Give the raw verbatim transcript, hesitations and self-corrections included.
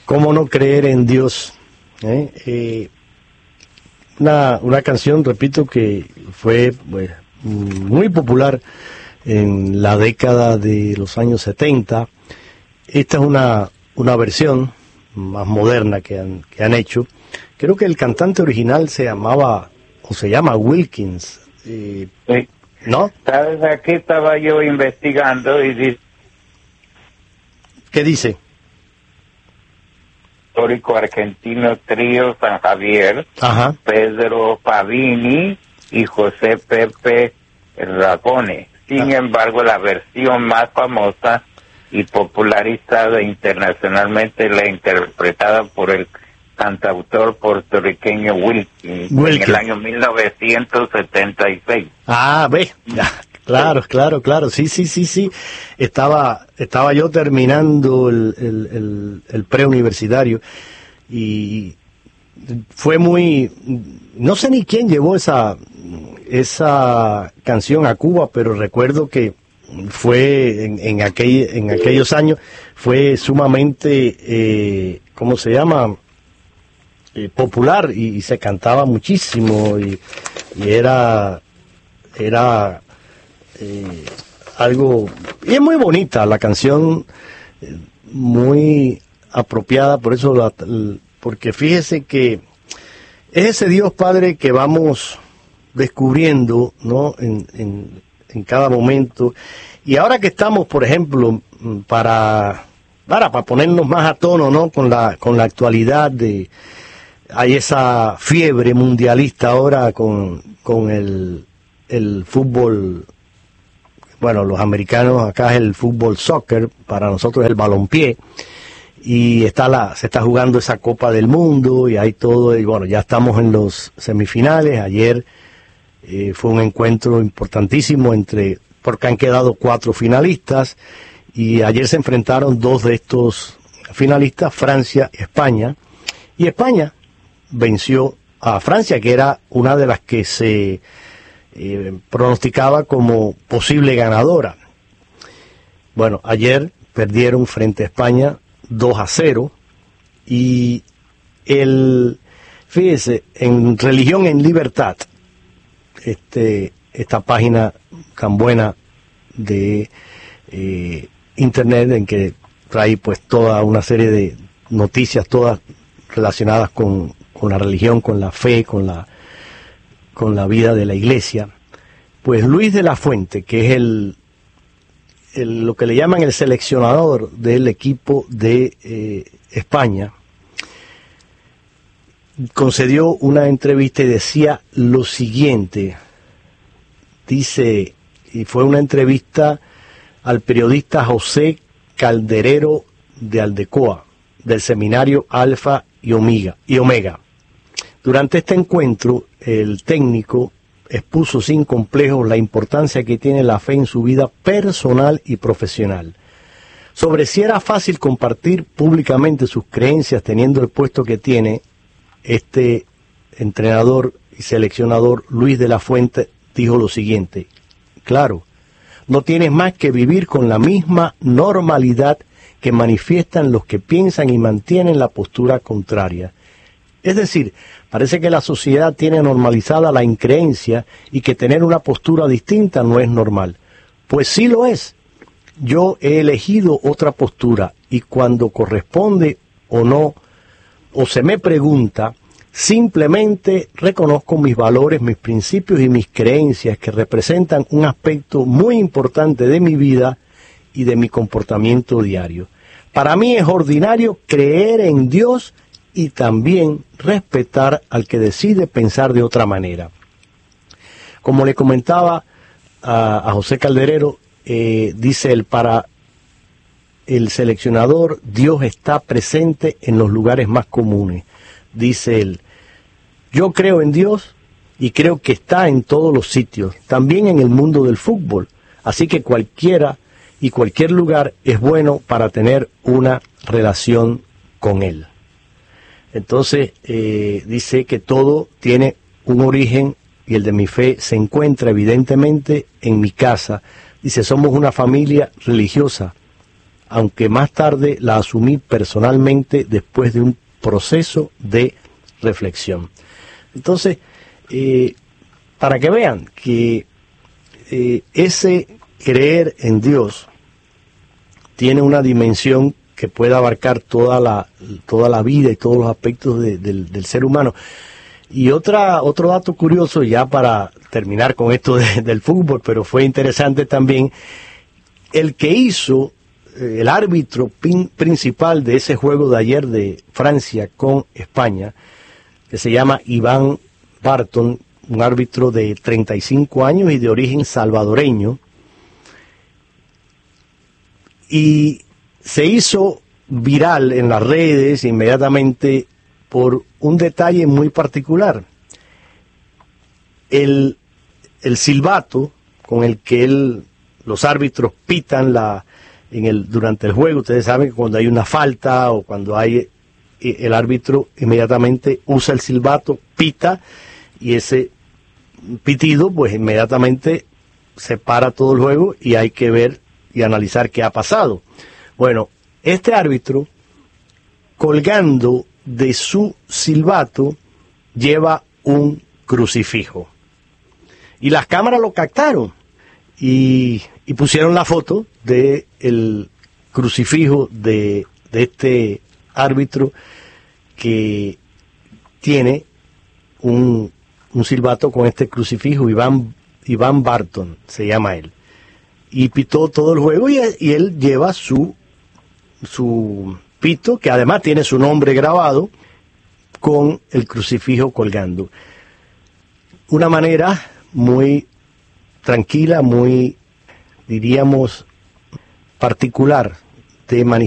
¿Cómo no creer en Dios? ¿Eh? Eh, una, una canción, repito, que fue pues, muy popular en la década de los años setenta. Esta es una, una versión más moderna que han, que han hecho. Creo que el cantante original se llamaba, o se llama Wilkins. Eh, sí. ¿No? ¿Sabes? Aquí estaba yo investigando y dice... ¿Qué dice? Histórico argentino trío San Javier, Ajá. Pedro Pavini y José Pepe Ragone. Sin ah. embargo, la versión más famosa y popularizada internacionalmente la interpretada por el cantautor puertorriqueño Wilkins, Wilkins en el año mil novecientos setenta y seis. Ah, ve, claro, claro, claro, sí, sí, sí, sí. Estaba, estaba yo terminando el, el, el, el preuniversitario y fue muy, no sé ni quién llevó esa, esa canción a Cuba, pero recuerdo que fue en, en, aquel, en aquellos años fue sumamente, eh, ¿cómo se llama? Eh, popular y, y se cantaba muchísimo y, y era era eh, algo, y es muy bonita la canción, eh, muy apropiada, por eso la, porque fíjese que es ese Dios Padre que vamos descubriendo, ¿no? en, en, en cada momento, y ahora que estamos, por ejemplo, para para, para ponernos más a tono, ¿no? con la con la actualidad de hay esa fiebre mundialista ahora con, con el, el fútbol, bueno, los americanos acá es el fútbol soccer, para nosotros es el balompié, y está la, se está jugando esa Copa del Mundo, y hay todo, y bueno, ya estamos en los semifinales. Ayer eh, fue un encuentro importantísimo entre, porque han quedado cuatro finalistas, y ayer se enfrentaron dos de estos finalistas, Francia y España, y España venció a Francia, que era una de las que se eh, pronosticaba como posible ganadora. Bueno, ayer perdieron frente a España dos a cero, y el, fíjese, en Religión en Libertad, este, esta página tan buena de eh, internet en que trae pues toda una serie de noticias, todas relacionadas con con la religión, con la fe, con la con la vida de la iglesia, pues Luis de la Fuente, que es el, el lo que le llaman el seleccionador del equipo de eh, España, concedió una entrevista y decía lo siguiente, dice, y fue una entrevista al periodista José Calderero de Aldecoa, del seminario Alfa y Omega, y Omega. Durante este encuentro, el técnico expuso sin complejos la importancia que tiene la fe en su vida personal y profesional. Sobre si era fácil compartir públicamente sus creencias teniendo el puesto que tiene, este entrenador y seleccionador Luis de la Fuente dijo lo siguiente: claro, no tienes más que vivir con la misma normalidad que manifiestan los que piensan y mantienen la postura contraria. Es decir, parece que la sociedad tiene normalizada la increencia y que tener una postura distinta no es normal. Pues sí lo es. Yo he elegido otra postura y cuando corresponde o no, o se me pregunta, simplemente reconozco mis valores, mis principios y mis creencias que representan un aspecto muy importante de mi vida y de mi comportamiento diario. Para mí es ordinario creer en Dios y también respetar al que decide pensar de otra manera. Como le comentaba a, a José Calderero, eh, dice él, para el seleccionador, Dios está presente en los lugares más comunes. Dice él, yo creo en Dios y creo que está en todos los sitios, también en el mundo del fútbol. Así que cualquiera y cualquier lugar es bueno para tener una relación con Él. Entonces, eh, dice que todo tiene un origen y el de mi fe se encuentra evidentemente en mi casa. Dice, somos una familia religiosa. aunque más tarde la asumí personalmente después de un proceso de reflexión. Entonces, eh, para que vean que eh, ese creer en Dios tiene una dimensión que puede abarcar toda la, toda la vida y todos los aspectos de, del, del ser humano. Y otra, otro dato curioso, ya para terminar con esto de, del fútbol, pero fue interesante también, el que hizo, eh, el árbitro pin, principal de ese juego de ayer de Francia con España, que se llama Iván Barton, un árbitro de treinta y cinco años y de origen salvadoreño, y se hizo viral en las redes inmediatamente por un detalle muy particular. El, el silbato con el que él, los árbitros pitan la, en el, durante el juego, ustedes saben que cuando hay una falta o cuando hay, el árbitro inmediatamente usa el silbato, pita, y ese pitido pues inmediatamente se para todo el juego y hay que ver y analizar qué ha pasado. Bueno, este árbitro, colgando de su silbato, lleva un crucifijo. Y las cámaras lo captaron y, y pusieron la foto de el crucifijo de, de este árbitro que tiene un, un silbato con este crucifijo. Iván, Iván Barton se llama él. Y pitó todo el juego y, y él lleva su, su pito, que además tiene su nombre grabado, con el crucifijo colgando. Una manera muy tranquila, muy, diríamos, particular de manifestar